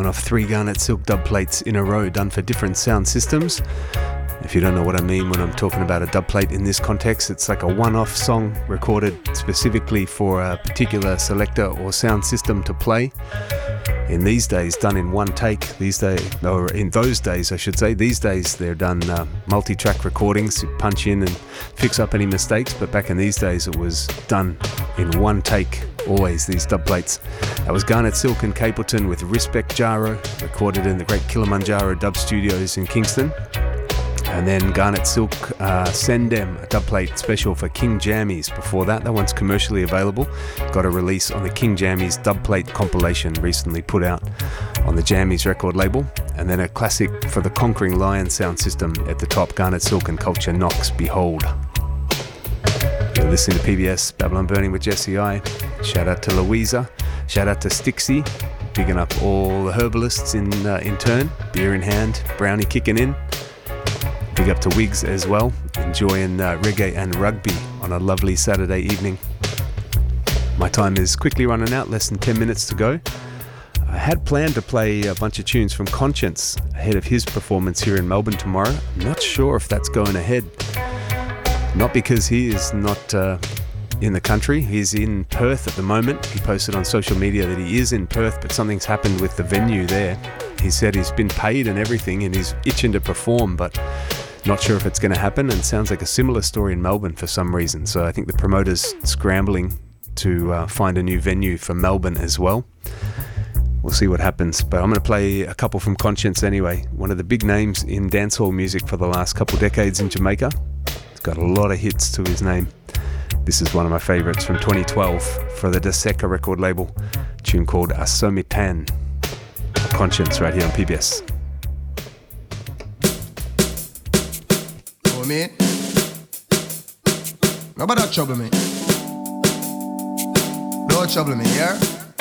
coming off 3 Garnet Silk dub plates in a row done for different sound systems. If you don't know what I mean when I'm talking about a dub plate in this context, it's like a one-off song recorded specifically for a particular selector or sound system to play. In these days, done in one take. Or in those days, I should say. These days, they're done multi-track recordings. You punch in and fix up any mistakes. But back in these days, it was done in one take. Always these dub plates. That was Garnet Silk and Capleton with Respect Jaro, recorded in the great Kilimanjaro Dub Studios in Kingston. And then Garnet Silk Send Them, a dub plate special for King Jammies. Before that one's commercially available. Got a release on the King Jammies dub plate compilation recently put out on the Jammies record label. And then a classic for the Conquering Lion sound system at the top, Garnet Silk and Culture Knox, Behold. You're listening to PBS Babylon Burning with Jesse I. Shout out to Louisa. Shout out to Stixie. Bigging up all the herbalists in turn. Beer in hand, brownie kicking in. Big up to Wiggs as well, enjoying reggae and rugby on a lovely Saturday evening. My time is quickly running out, less than 10 minutes to go. I had planned to play a bunch of tunes from Conscience ahead of his performance here in Melbourne tomorrow. I'm not sure if that's going ahead. Not because he is not in the country, he's in Perth at the moment. He posted on social media that he is in Perth, but something's happened with the venue there. He said he's been paid and everything and he's itching to perform, but not sure if it's going to happen. And it sounds like a similar story in Melbourne for some reason. So I think the promoter's scrambling to find a new venue for Melbourne as well. We'll see what happens. But I'm going to play a couple from Conscience anyway. One of the big names in dancehall music for the last couple decades in Jamaica. He's got a lot of hits to his name. This is one of my favourites from 2012 for the Deseka record label. A tune called Asomitan. Conscience right here on PBS. Oh, man. Nobody trouble me. Don't trouble me, yeah?